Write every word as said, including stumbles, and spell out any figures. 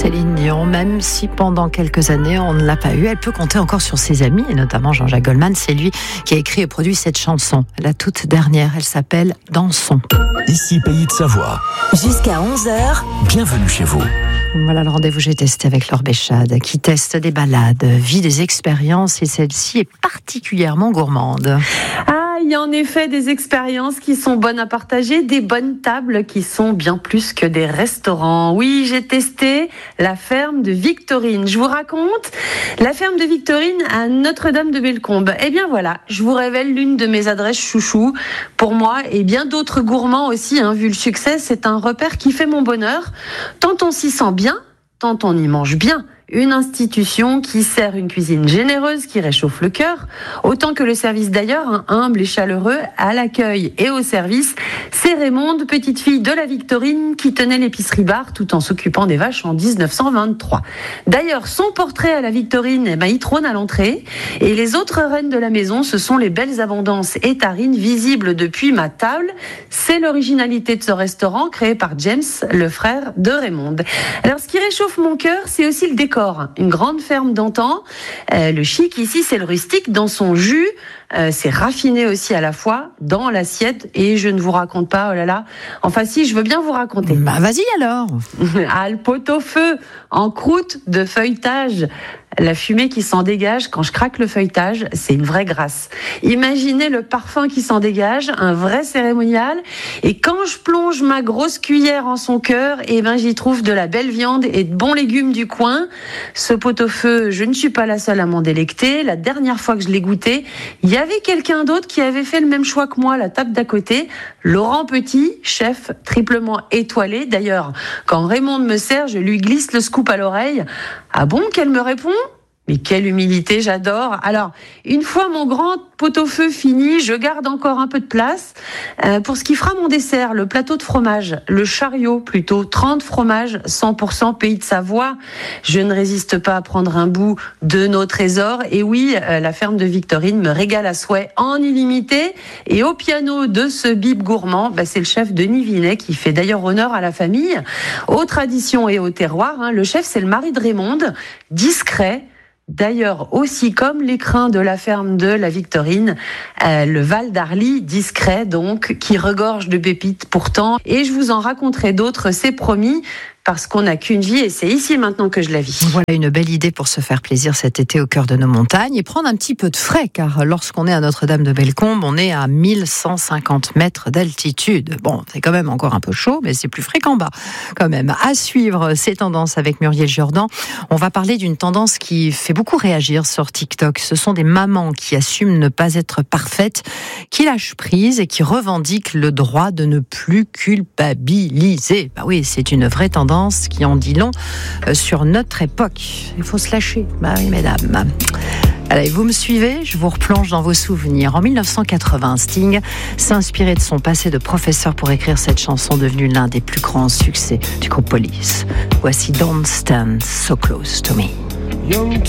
Céline Dion, même si pendant quelques années on ne l'a pas eu, elle peut compter encore sur ses amis, et notamment Jean-Jacques Goldman. C'est lui qui a écrit et produit cette chanson, la toute dernière. Elle s'appelle Dansons. Ici Pays de Savoie. Jusqu'à onze heures. Bienvenue chez vous. Voilà le rendez-vous j'ai testé avec Laure Béchade, qui teste des balades, vit des expériences, et celle-ci est particulièrement gourmande. Ah, il y a en effet des expériences qui sont bonnes à partager, des bonnes tables qui sont bien plus que des restaurants. Oui, j'ai testé la ferme de Victorine. Je vous raconte la ferme de Victorine à Notre-Dame-de-Bellecombe. Eh bien voilà, je vous révèle l'une de mes adresses chouchou. Pour moi et bien d'autres gourmands aussi, hein, vu le succès, c'est un repère qui fait mon bonheur. Tant on s'y sent bien, tant on y mange bien. Une institution qui sert une cuisine généreuse, qui réchauffe le cœur, autant que le service d'ailleurs, hein, humble et chaleureux, à l'accueil et au service. C'est Raymonde, petite fille de la Victorine, qui tenait l'épicerie bar tout en s'occupant des vaches en dix-neuf cent vingt-trois. D'ailleurs, son portrait à la Victorine, eh ben, il trône à l'entrée. Et les autres reines de la maison, ce sont les belles abondances et tarines visibles depuis ma table. C'est l'originalité de ce restaurant créé par James, le frère de Raymonde. Alors, ce qui réchauffe mon cœur, c'est aussi le décor. Une grande ferme d'antan. Euh, le chic ici, c'est le rustique dans son jus. Euh, c'est raffiné aussi à la fois dans l'assiette. Et je ne vous raconte pas, oh là là. Enfin si, je veux bien vous raconter. Bah vas-y alors. Ah, le pot-au-feu en croûte de feuilletage. La fumée qui s'en dégage quand je craque le feuilletage, c'est une vraie grâce. Imaginez le parfum qui s'en dégage, un vrai cérémonial. Et quand je plonge ma grosse cuillère en son cœur, eh ben j'y trouve de la belle viande et de bons légumes du coin. Ce pot-au-feu, je ne suis pas la seule à m'en délecter. La dernière fois que je l'ai goûté, il y avait quelqu'un d'autre qui avait fait le même choix que moi à la table d'à côté. Laurent Petit, chef triplement étoilé. D'ailleurs, quand Raymonde me sert, je lui glisse le scoop à l'oreille. Ah bon, qu'elle me répond ? Mais quelle humilité, j'adore. Alors, une fois mon grand pot-au-feu fini, je garde encore un peu de place euh, pour ce qui fera mon dessert, le plateau de fromage, le chariot plutôt, trente fromages, cent pour cent pays de Savoie. Je ne résiste pas à prendre un bout de nos trésors. Et oui, euh, la ferme de Victorine me régale à souhait en illimité. Et au piano de ce bib gourmand, bah, c'est le chef Denis Vinet qui fait d'ailleurs honneur à la famille, aux traditions et au terroir. Hein. Le chef, c'est le mari de Raymonde, discret. D'ailleurs, aussi comme l'écrin de la ferme de la Victorine, euh, le Val d'Arly, discret donc, qui regorge de pépites pourtant. Et je vous en raconterai d'autres, c'est promis, parce qu'on n'a qu'une vie et c'est ici et maintenant que je la vis. Voilà une belle idée pour se faire plaisir cet été au cœur de nos montagnes et prendre un petit peu de frais, car lorsqu'on est à Notre-Dame-de-Bellecombe, on est à mille cent cinquante mètres d'altitude. Bon, c'est quand même encore un peu chaud, mais c'est plus frais qu'en bas, quand même. À suivre ces tendances avec Muriel Jourdan. On va parler d'une tendance qui fait beaucoup réagir sur TikTok. Ce sont des mamans qui assument ne pas être parfaites, qui lâchent prise et qui revendiquent le droit de ne plus culpabiliser. Bah oui, c'est une vraie tendance qui en dit long sur notre époque. Il faut se lâcher. Bah oui, mesdames. Allez, vous me suivez, je vous replonge dans vos souvenirs. En dix-neuf cent quatre-vingts, Sting s'inspirait de son passé de professeur pour écrire cette chanson devenue l'un des plus grands succès du groupe Police. Voici Don't Stand So Close to Me.